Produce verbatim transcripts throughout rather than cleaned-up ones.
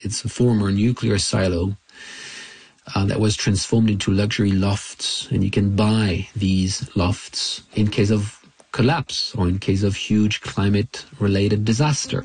It's a former nuclear silo uh, that was transformed into luxury lofts, and you can buy these lofts in case of collapse or in case of huge climate-related disaster.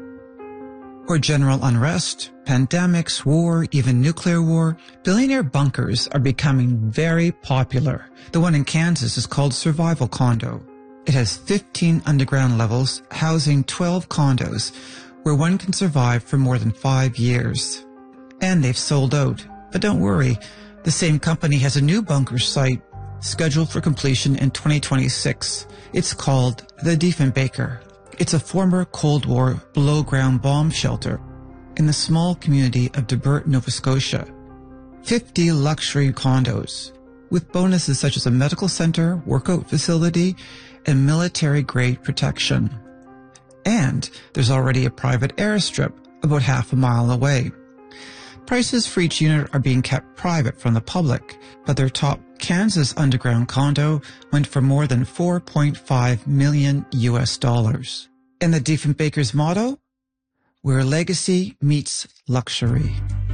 Or general unrest, pandemics, war, even nuclear war, billionaire bunkers are becoming very popular. The one in Kansas is called Survival Condo. It has fifteen underground levels housing twelve condos where one can survive for more than five years. And they've sold out. But don't worry, the same company has a new bunker site scheduled for completion in twenty twenty-six. It's called the Diefenbaker. It's a former Cold War below-ground bomb shelter in the small community of Debert, Nova Scotia. fifty luxury condos with bonuses such as a medical center, workout facility, and military-grade protection. And there's already a private airstrip about half a mile away. Prices for each unit are being kept private from the public, but their top Kansas underground condo went for more than four point five million U S dollars. And the Diefenbaker's motto? Where legacy meets luxury.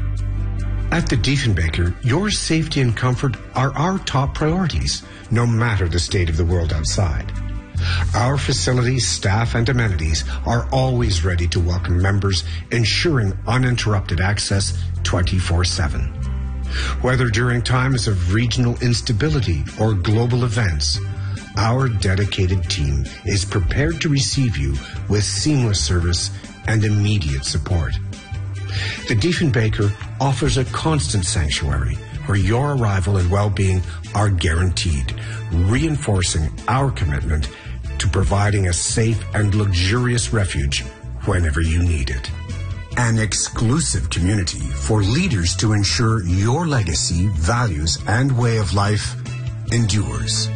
At the Diefenbaker, your safety and comfort are our top priorities, no matter the state of the world outside. Our facilities, staff, and amenities are always ready to welcome members, ensuring uninterrupted access twenty-four seven. Whether during times of regional instability or global events, our dedicated team is prepared to receive you with seamless service and immediate support. The Diefenbaker offers a constant sanctuary where your arrival and well-being are guaranteed, reinforcing our commitment to providing a safe and luxurious refuge whenever you need it. An exclusive community for leaders to ensure your legacy, values, and way of life endures.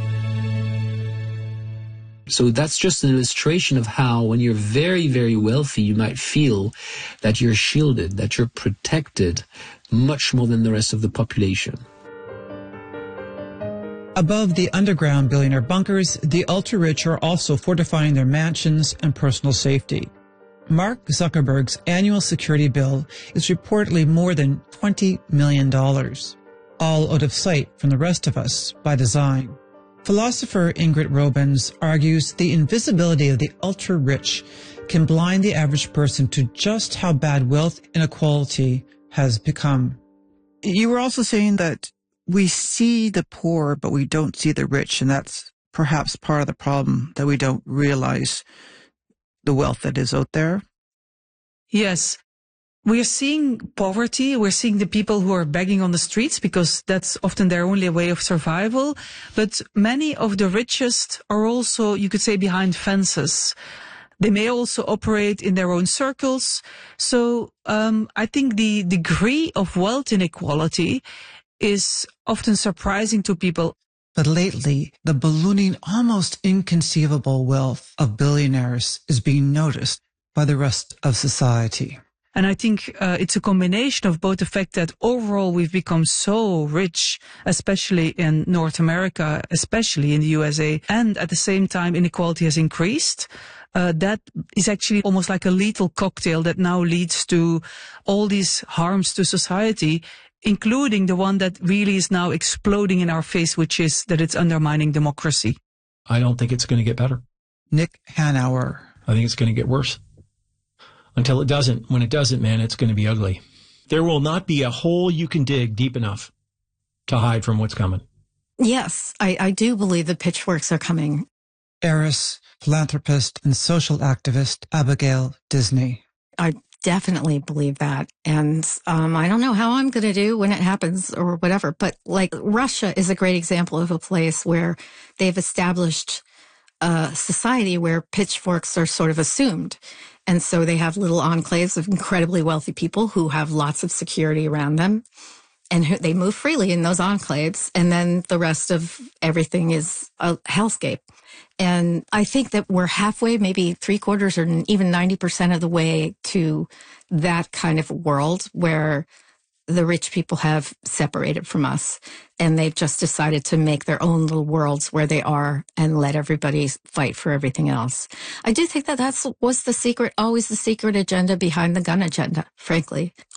So that's just an illustration of how when you're very, very wealthy, you might feel that you're shielded, that you're protected much more than the rest of the population. Above the underground billionaire bunkers, the ultra-rich are also fortifying their mansions and personal safety. Mark Zuckerberg's annual security bill is reportedly more than twenty million dollars, all out of sight from the rest of us by design. Philosopher Ingrid Robins argues the invisibility of the ultra-rich can blind the average person to just how bad wealth inequality has become. You were also saying that we see the poor, but we don't see the rich, and that's perhaps part of the problem, that we don't realize the wealth that is out there. Yes. We're seeing poverty. We're seeing the people who are begging on the streets because that's often their only way of survival. But many of the richest are also, you could say, behind fences. They may also operate in their own circles. So um, I think the degree of wealth inequality is often surprising to people. But lately, the ballooning, almost inconceivable wealth of billionaires is being noticed by the rest of society. And I think uh, it's a combination of both the fact that overall we've become so rich, especially in North America, especially in the U S A, and at the same time inequality has increased. Uh, that is actually almost like a lethal cocktail that now leads to all these harms to society, including the one that really is now exploding in our face, which is that it's undermining democracy. I don't think it's going to get better. Nick Hanauer. I think it's going to get worse. Until it doesn't. When it doesn't, man, it's going to be ugly. There will not be a hole you can dig deep enough to hide from what's coming. Yes, I, I do believe the pitchforks are coming. Heiress, philanthropist, and social activist Abigail Disney. I definitely believe that. And um, I don't know how I'm going to do when it happens or whatever. But like Russia is a great example of a place where they've established a society where pitchforks are sort of assumed. And so they have little enclaves of incredibly wealthy people who have lots of security around them. And they move freely in those enclaves. And then the rest of everything is a hellscape. And I think that we're halfway, maybe three quarters or even ninety percent of the way to that kind of world where the rich people have separated from us, and they've just decided to make their own little worlds where they are and let everybody fight for everything else. I do think that that's was the secret, always the secret agenda behind the gun agenda, frankly.